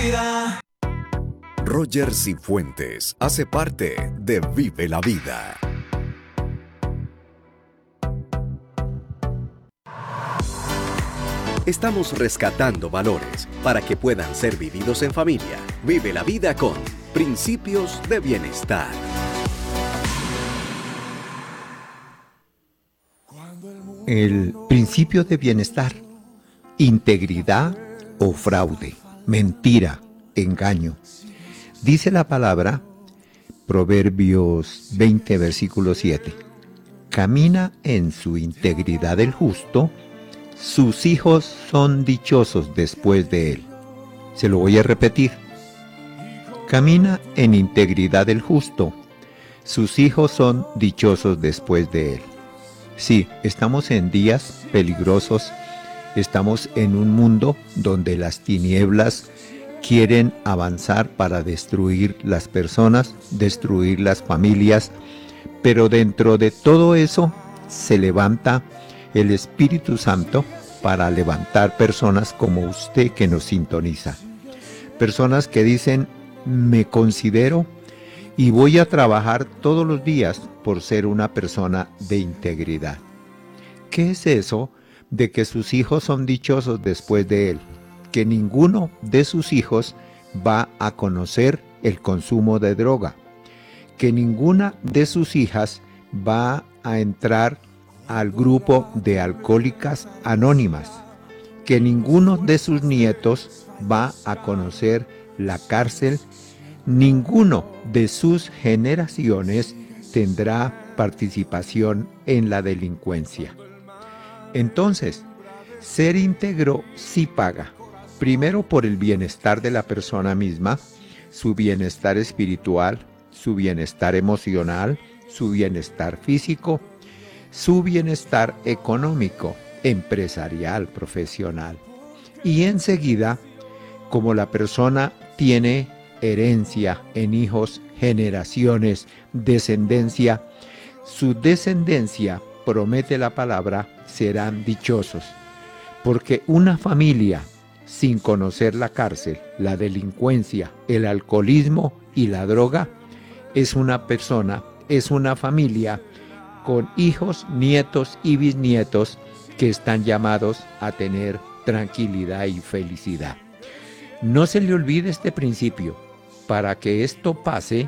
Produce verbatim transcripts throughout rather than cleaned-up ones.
Roger Cifuentes hace parte de Vive la Vida. Estamos rescatando valores para que puedan ser vividos en familia. Vive la vida con Principios de Bienestar. El principio de bienestar: integridad o fraude, mentira, engaño. Dice la palabra, Proverbios veinte, versículo siete. Camina en su integridad el justo, sus hijos son dichosos después de él. Se lo voy a repetir. Camina en integridad el justo, sus hijos son dichosos después de él. Sí, estamos en días peligrosos, estamos en un mundo donde las tinieblas quieren avanzar para destruir las personas, destruir las familias, pero dentro de todo eso se levanta el Espíritu Santo para levantar personas como usted que nos sintoniza. Personas que dicen, me considero y voy a trabajar todos los días por ser una persona de integridad. ¿Qué es eso de que sus hijos son dichosos después de él? Que ninguno de sus hijos va a conocer el consumo de droga, que ninguna de sus hijas va a entrar al grupo de alcohólicas anónimas, que ninguno de sus nietos va a conocer la cárcel, ninguno de sus generaciones tendrá participación en la delincuencia. Entonces, ser íntegro sí paga, primero por el bienestar de la persona misma, su bienestar espiritual, su bienestar emocional, su bienestar físico, su bienestar económico, empresarial, profesional. Y enseguida, como la persona tiene herencia en hijos, generaciones, descendencia, su descendencia, promete la palabra, serán dichosos. Porque una familia sin conocer la cárcel, la delincuencia, el alcoholismo y la droga, es una persona, es una familia con hijos, nietos y bisnietos que están llamados a tener tranquilidad y felicidad. No se le olvide este principio. Para que esto pase,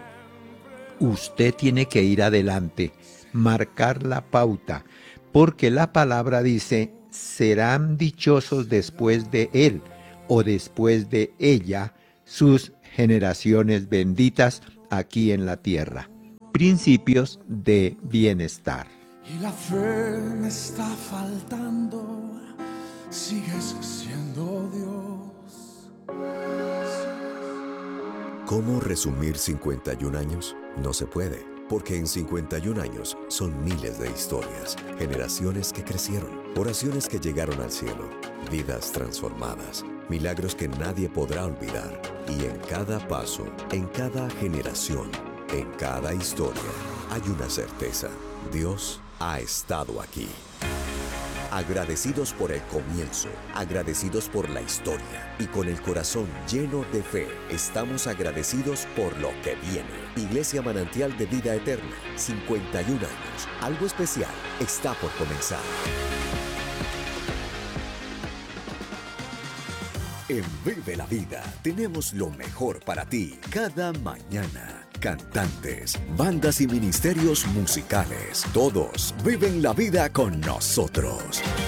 usted tiene que ir adelante, marcar la pauta, porque la palabra dice, serán dichosos después de él o después de ella sus generaciones benditas aquí en la tierra. Principios de bienestar. Y la fe me está faltando, sigues siendo Dios. ¿Cómo resumir cincuenta y un años? No se puede, porque en cincuenta y un años son miles de historias, generaciones que crecieron, oraciones que llegaron al cielo, vidas transformadas, milagros que nadie podrá olvidar. Y en cada paso, en cada generación, en cada historia, hay una certeza: Dios ha estado aquí. Agradecidos por el comienzo, agradecidos por la historia y con el corazón lleno de fe, estamos agradecidos por lo que viene. Iglesia Manantial de Vida Eterna, cincuenta y un años. Algo especial está por comenzar. En Vive la Vida tenemos lo mejor para ti cada mañana. Cantantes, bandas y ministerios musicales, todos viven la vida con nosotros.